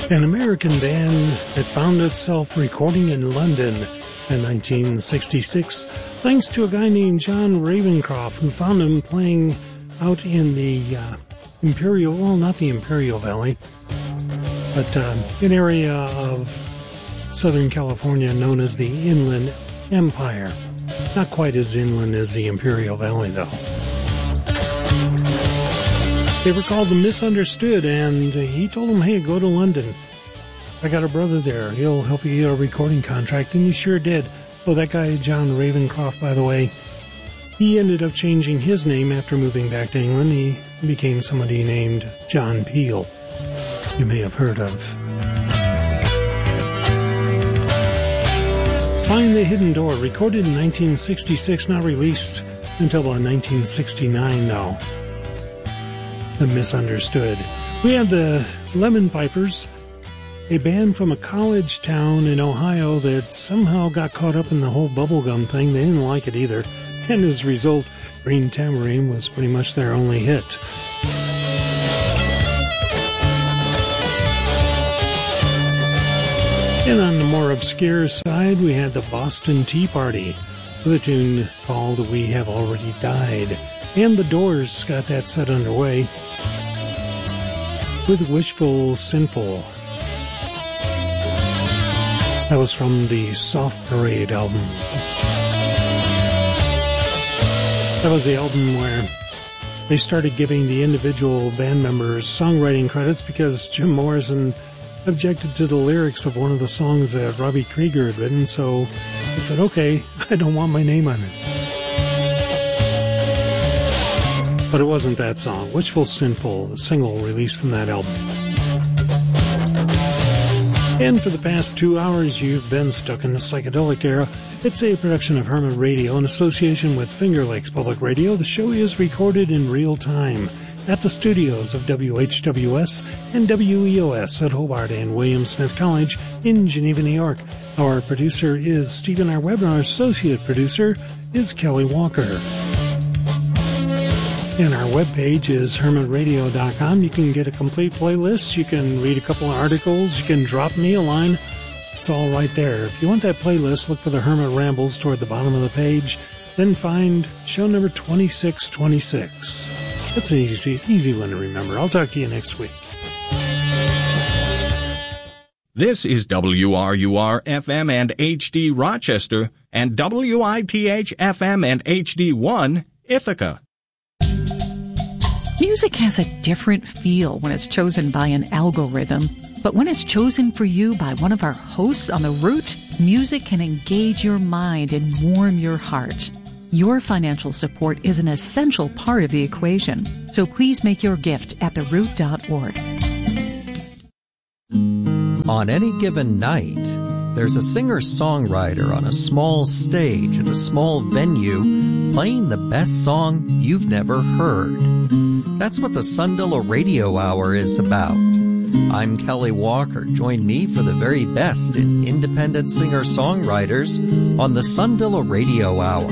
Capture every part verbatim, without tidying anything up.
An American band that found itself recording in London in nineteen sixty-six, thanks to a guy named John Ravencroft, who found him playing out in the uh, Imperial, well, not the Imperial Valley, but uh, an area of Southern California known as the Inland Empire. Not quite as inland as the Imperial Valley, though. They were called The Misunderstood, and he told them, hey, go to London. I got a brother there. He'll help you get a recording contract, and he sure did. Oh, that guy, John Ravencroft, by the way, he ended up changing his name after moving back to England. He became somebody named John Peel. You may have heard of. Find the Hidden Door, recorded in nineteen sixty-six, not released until about nineteen sixty-nine, though. The Misunderstood. We had the Lemon Pipers, a band from a college town in Ohio that somehow got caught up in the whole bubblegum thing. They didn't like it either. And as a result, Green Tambourine was pretty much their only hit. And on the more obscure side, we had the Boston Tea Party with a tune called We Have Already Died. And the Doors got that set underway with Wishful Sinful. That was from the Soft Parade album. That was the album where they started giving the individual band members songwriting credits because Jim Morrison objected to the lyrics of one of the songs that Robbie Krieger had written, so he said, okay, I don't want my name on it. But it wasn't that song. Wishful Sinful, the single released from that album. And for the past two hours, you've been stuck in the psychedelic era. It's a production of Hermit Radio in association with Finger Lakes Public Radio. The show is recorded in real time at the studios of W H W S and W E O S at Hobart and William Smith College in Geneva, New York. Our producer is Stephen R. Webb, and our associate producer is Kelly Walker. And our webpage is hermit radio dot com. You can get a complete playlist. You can read a couple of articles. You can drop me a line. It's all right there. If you want that playlist, look for the Hermit Rambles toward the bottom of the page. Then find show number twenty-six twenty-six. That's an easy, easy one to remember. I'll talk to you next week. This is W R U R F M and H D Rochester and W I T H F M and H D one Ithaca. Music has a different feel when it's chosen by an algorithm, but when it's chosen for you by one of our hosts on The Root, music can engage your mind and warm your heart. Your financial support is an essential part of the equation, so please make your gift at the root dot org. On any given night, there's a singer-songwriter on a small stage at a small venue playing the best song you've never heard. That's what the Sundilla Radio Hour is about. I'm Kelly Walker. Join me for the very best in independent singer-songwriters on the Sundilla Radio Hour.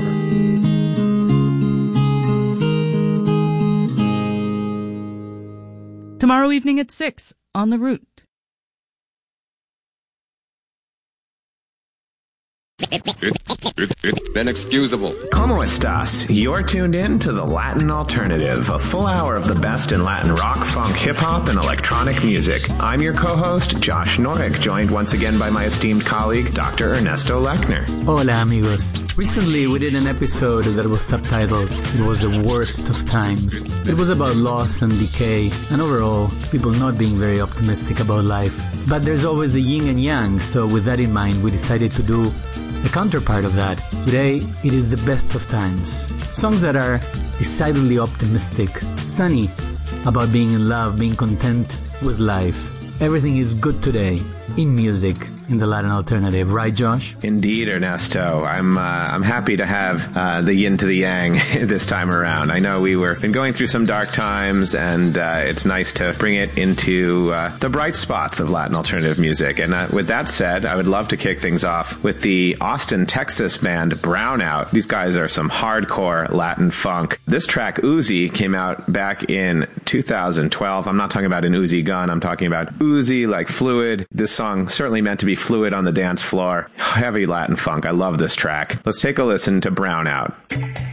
Tomorrow evening at six on The Root. Inexcusable. Como estas? You're tuned in to the Latin Alternative, a full hour of the best in Latin rock, funk, hip-hop, and electronic music. I'm your co-host, Josh Norick, joined once again by my esteemed colleague, Doctor Ernesto Lechner. Hola, amigos. Recently, we did an episode that was subtitled, It Was the Worst of Times. It was about loss and decay, and overall, people not being very optimistic about life. But there's always the yin and yang, so with that in mind, we decided to do the counterpart of that. Today, it is the best of times. Songs that are decidedly optimistic, sunny, about being in love, being content with life. Everything is good today in music. in the Latin alternative, right, Josh? Indeed, Ernesto. I'm uh, I'm happy to have uh, the yin to the yang this time around. I know we were been going through some dark times, and uh, it's nice to bring it into uh, the bright spots of Latin alternative music. And uh, with that said, I would love to kick things off with the Austin, Texas band Brownout. These guys are some hardcore Latin funk. This track, Uzi, came out back in two thousand twelve. I'm not talking about an Uzi gun. I'm talking about Uzi, like fluid. This song certainly meant to be fluid on the dance floor. Heavy Latin funk. I love this track. Let's take a listen to Brownout.